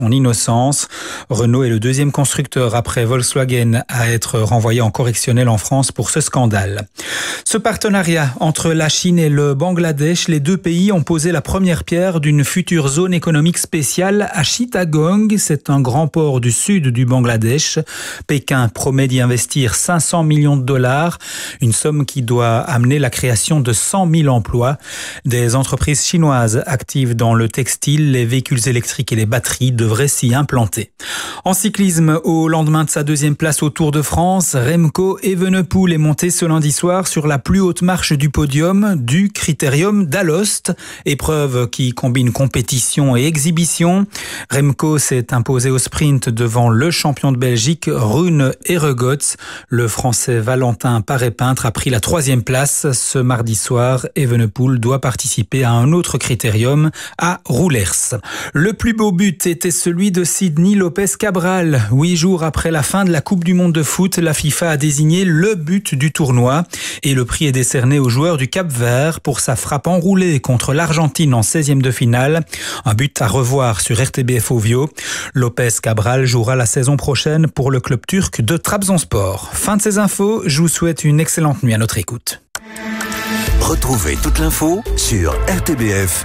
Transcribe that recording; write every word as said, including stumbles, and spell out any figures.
son innocence. Renault est le deuxième constructeur après Volkswagen à être renvoyé en correctionnel en France pour ce scandale. Ce partenariat entre la Chine et le Bangladesh, les deux pays ont posé la première pierre d'une future zone économique spéciale à Chittagong. C'est un grand port du sud du Bangladesh. Pékin promet d'y investir cinq cents millions de dollars, une somme qui doit amener la création de cent mille emplois. Des entreprises chinoises actives dans le textile, les véhicules électriques et les batteries devraient s'y implanter. En cyclisme, au lendemain de sa deuxième place au Tour de France, Remco Evenepoel est monté ce lundi soir sur la plus haute marche du podium du Critérium d'Alost, épreuve qui combine compétition et exhibition. Remco s'est imposé au sprint devant le champion de Belgique, Rune Heregots. Le Français Valentin Paré-Peintre a pris la troisième place. Ce mardi soir, Evenepoel doit participer à un autre critérium à Roulers. Le plus beau but était celui de Sydney Lopez Cabral. Huit jours après la fin de la Coupe du Monde de foot, la FIFA a désigné le but du tournoi et le prix est décerné au joueur du Cap-Vert pour sa frappe enroulée contre l'Argentine en seizième de finale. Un but à revoir sur R T B F Ovio. Lopez Cabral jouera la saison prochaine pour le club turc de Trabzonspor. Fin de ces infos, je vous souhaite une excellente nuit à notre écoute. Retrouvez toute l'info sur R T B F.